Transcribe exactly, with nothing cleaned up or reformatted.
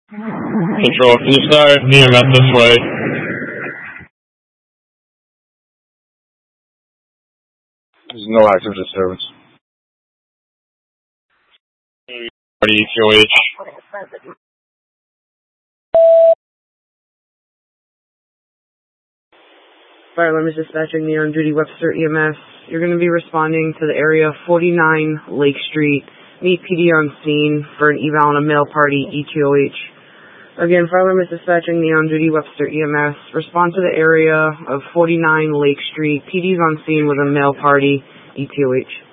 Control, can you start an E M S this way? There's no active disturbance. E Q H. Fire Limits Dispatching, the on-duty Webster E M S. You're going to be responding to the area forty-nine Lake Street. Meet P D on scene for an eval on a male party, E T O H. Again, Fire Limits Dispatching, the on-duty Webster E M S. Respond to the area of forty-nine Lake Street. P D's on scene with a male party, E T O H.